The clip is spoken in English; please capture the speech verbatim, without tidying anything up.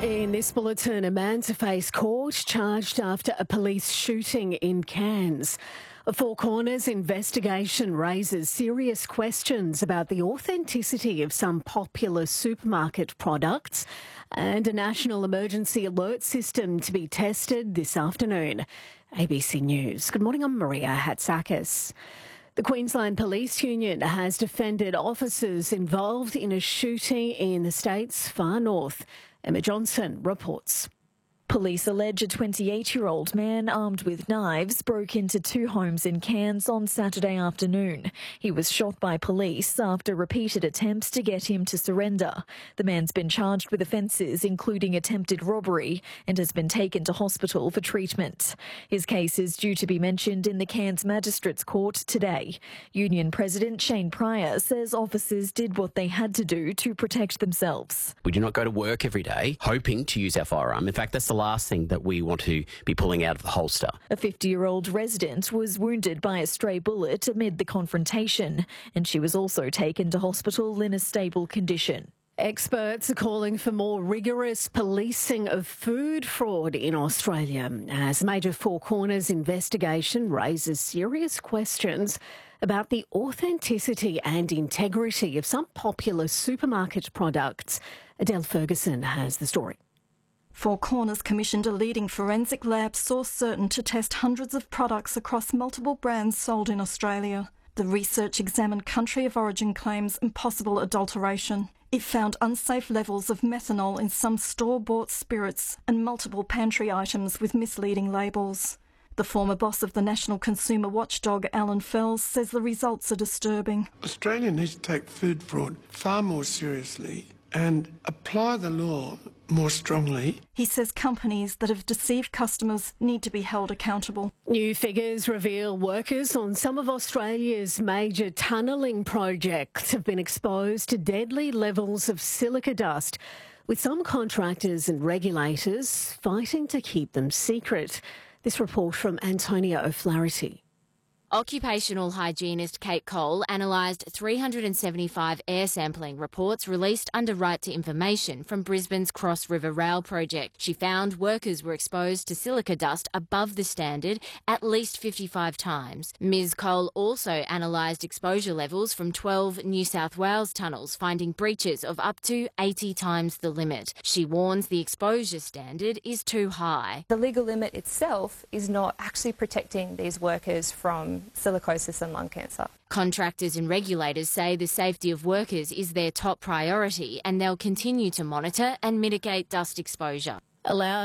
In this bulletin, a man to face court charged after a police shooting in Cairns. A Four Corners investigation raises serious questions about the authenticity of some popular supermarket products and a national emergency alert system to be tested this afternoon. A B C News. Good morning, I'm Maria Hatzakis. The Queensland Police Union has defended officers involved in a shooting in the state's far north. Emma Johnson reports. Police allege a twenty-eight-year-old man armed with knives broke into two homes in Cairns on Saturday afternoon. He was shot by police after repeated attempts to get him to surrender. The man's been charged with offences including attempted robbery and has been taken to hospital for treatment. His case is due to be mentioned in the Cairns Magistrates Court today. Union President Shane Pryor says officers did what they had to do to protect themselves. We do not go to work every day hoping to use our firearm. In fact, that's the last thing that we want to be pulling out of the holster. A fifty-year-old resident was wounded by a stray bullet amid the confrontation, and she was also taken to hospital in a stable condition. Experts are calling for more rigorous policing of food fraud in Australia as a major Four Corners investigation raises serious questions about the authenticity and integrity of some popular supermarket products. Adele Ferguson has the story. Four Corners commissioned a leading forensic lab source certain to test hundreds of products across multiple brands sold in Australia. The research examined country of origin claims and possible adulteration. It found unsafe levels of methanol in some store-bought spirits and multiple pantry items with misleading labels. The former boss of the National Consumer Watchdog, Alan Fells, says the results are disturbing. Australia needs to take food fraud far more seriously and apply the law more strongly. He says companies that have deceived customers need to be held accountable. New figures reveal workers on some of Australia's major tunnelling projects have been exposed to deadly levels of silica dust, with some contractors and regulators fighting to keep them secret. This report from Antonia O'Flaherty. Occupational hygienist Kate Cole analysed three hundred seventy-five air sampling reports released under right to information from Brisbane's Cross River Rail project. She found workers were exposed to silica dust above the standard at least fifty-five times. Miz Cole also analysed exposure levels from twelve New South Wales tunnels, finding breaches of up to eighty times the limit. She warns the exposure standard is too high. The legal limit itself is not actually protecting these workers from silicosis and lung cancer. Contractors and regulators say the safety of workers is their top priority and they'll continue to monitor and mitigate dust exposure. Allowed